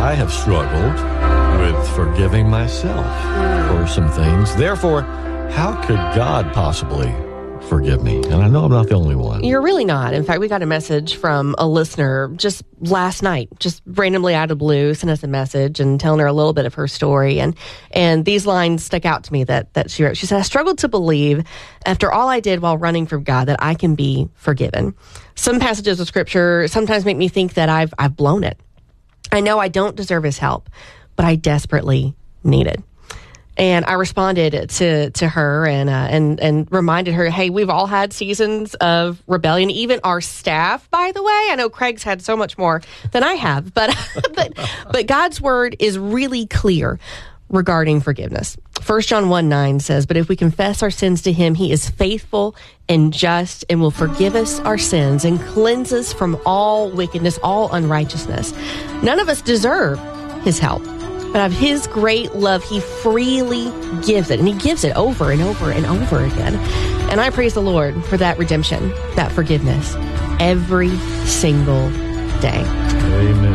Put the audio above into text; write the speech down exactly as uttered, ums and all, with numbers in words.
I have struggled with forgiving myself for some things. Therefore, how could God possibly forgive me? And I know I'm not the only one. You're really not. In fact, we got a message from a listener just last night, just randomly out of the blue, sent us a message and telling her a little bit of her story. And and these lines stuck out to me that, that she wrote. She said, I struggled to believe after all I did while running from God that I can be forgiven. Some passages of scripture sometimes make me think that I've I've blown it. I know I don't deserve his help, but I desperately need it. And I responded to to her and uh, and and reminded her, hey, we've all had seasons of rebellion. Even our staff, by the way. I know Craig's had so much more than I have, but but but God's word is really clear regarding forgiveness. First John one nine says, but if we confess our sins to him, he is faithful and just and will forgive us our sins and cleanse us from all wickedness, all unrighteousness. None of us deserve his help. But of his great love, he freely gives it. And he gives it over and over and over again. And I praise the Lord for that redemption, that forgiveness, every single day. Amen.